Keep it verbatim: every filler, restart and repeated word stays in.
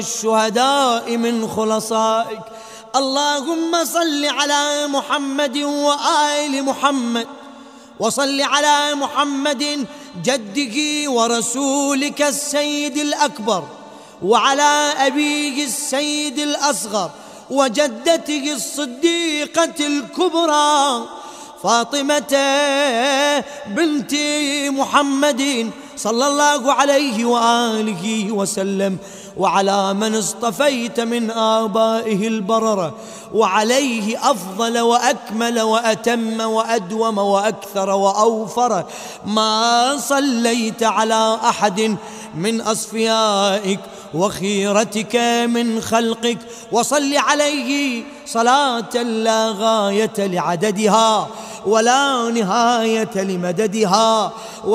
الشهداء من خلصائك. اللهم صل على محمد وآل محمد، وصل على محمد جده ورسولك السيد الأكبر، وعلى أبيه السيد الأصغر، وجدته الصديقة الكبرى فاطمة بنت محمد صلى الله عليه وآله وسلم، وعلى من اصطفيت من آبائه البررة، وعليه أفضل وأكمل وأتم وأدوم وأكثر وأوفر ما صليت على أحد من أصفيائك وخيرتك من خلقك. وصل عليه صلاة لا غاية لعددها ولا نهاية لمددها.